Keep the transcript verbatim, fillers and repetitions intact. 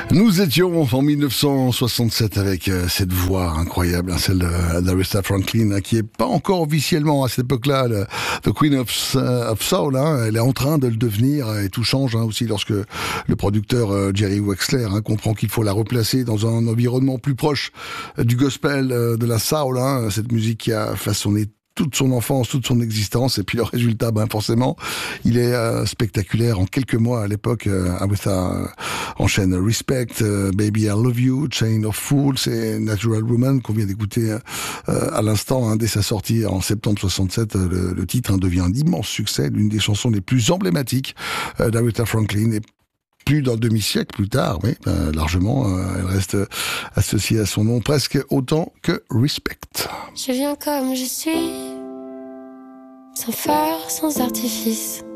Nous étions en dix-neuf cent soixante-sept avec euh, cette voix incroyable, hein, celle de- d'Aretha Franklin, hein, qui est pas encore officiellement à cette époque-là le, the Queen of, uh, of Soul. Hein, elle est en train de le devenir et tout change hein, aussi lorsque le producteur euh, Jerry Wexler hein, comprend qu'il faut la replacer dans un environnement plus proche euh, du gospel, euh, de la soul. Hein, cette musique qui a façonné toute son enfance, toute son existence, et puis le résultat, ben forcément, il est euh, spectaculaire. En quelques mois, à l'époque, euh, Aretha euh, enchaîne Respect, euh, Baby I Love You, Chain of Fools et Natural Woman qu'on vient d'écouter euh, à l'instant. Hein, dès sa sortie en septembre soixante-sept, euh, le, le titre hein, devient un immense succès, l'une des chansons les plus emblématiques euh, d'Aretha Franklin. Et plus d'un demi-siècle plus tard, oui, ben, largement, euh, elle reste associée à son nom presque autant que Respect. Je viens comme je suis, sans phare, sans artifice.